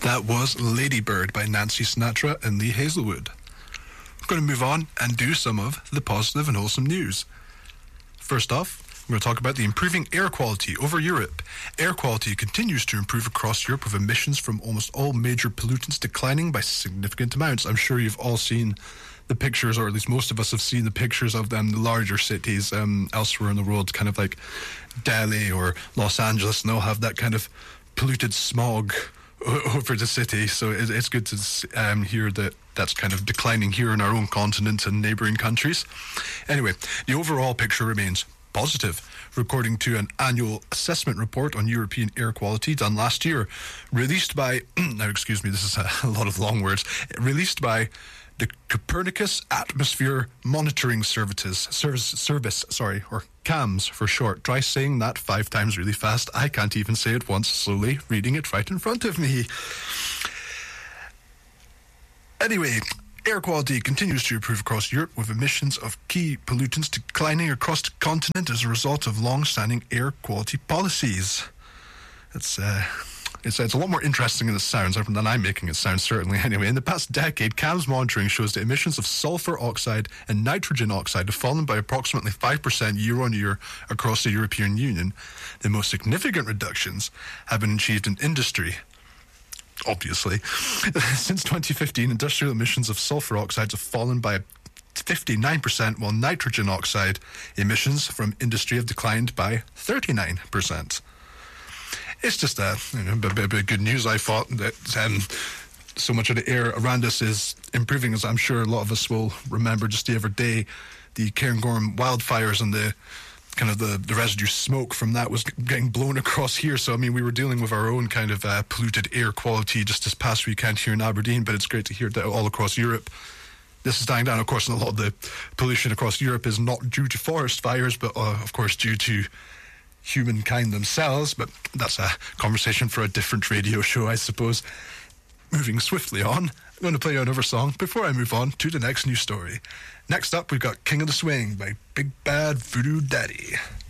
That was Lady Bird by Nancy Sinatra and Lee Hazelwood. I'm going to move on and do some of the positive and wholesome news. First off, I'm going to talk about the improving air quality over Europe. Air quality continues to improve across Europe, with emissions from almost all major pollutants declining by significant amounts. I'm sure you've all seen the pictures, or at least most of us have seen the pictures of them, the larger cities elsewhere in the world, kind of like Delhi or Los Angeles, and they'll have that kind of polluted smog over the city. So it's good to hear that that's kind of declining here in our own continent and neighbouring countries. Anyway, the overall picture remains positive, according to an annual assessment report on European air quality done last year, released by, now excuse me, this is a lot of long words, released by the Copernicus Atmosphere Monitoring Service, or CAMS for short. Try saying that 5 times really fast. I can't even say it once slowly, reading it right in front of me. Anyway, air quality continues to improve across Europe, with emissions of key pollutants declining across the continent as a result of long-standing air quality policies. It's a lot more interesting than it sounds, than I'm making it sound, certainly. Anyway, in the past decade, CAMS monitoring shows that emissions of sulfur oxide and nitrogen oxide have fallen by approximately 5% year on year across the European Union. The most significant reductions have been achieved in industry, obviously. Since 2015, industrial emissions of sulfur oxides have fallen by 59%, while nitrogen oxide emissions from industry have declined by 39%. It's just a bit of good news. I thought that so much of the air around us is improving, as I'm sure a lot of us will remember just the other day, the Cairngorm wildfires and the kind of the residue smoke from that was getting blown across here. So, I mean, we were dealing with our own kind of polluted air quality just this past weekend here in Aberdeen, but it's great to hear that all across Europe this is dying down. Of course, and a lot of the pollution across Europe is not due to forest fires, but of course due to humankind themselves, but that's a conversation for a different radio show, I suppose. Moving swiftly on, I'm going to play you another song before I move on to the next news story. Next up, we've got King of the Swing by Big Bad Voodoo Daddy.